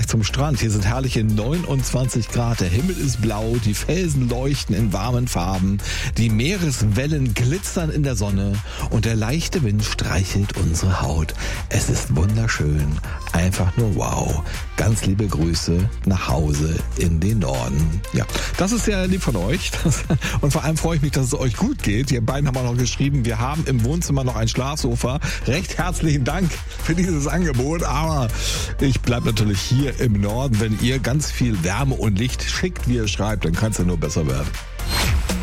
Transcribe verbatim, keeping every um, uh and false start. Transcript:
gleich zum Strand. Hier sind herrliche neunundzwanzig Grad. Der Himmel ist blau, die Felsen leuchten in warmen Farben, die Meereswellen glitzern in der Sonne und der leichte Wind streichelt unsere Haut. Es ist wunderschön. Einfach nur wow. Ganz liebe Grüße nach Hause in den Norden. Ja, das ist ja lieb von euch. Und vor allem freue ich mich, dass es euch gut geht. Die beiden haben auch noch geschrieben, wir haben im Wohnzimmer noch ein Schlafsofa. Recht herzlichen Dank für dieses Angebot. Aber ich bleibe natürlich hier im Norden. Wenn ihr ganz viel Wärme und Licht schickt, wie ihr schreibt, dann kann es ja nur besser werden.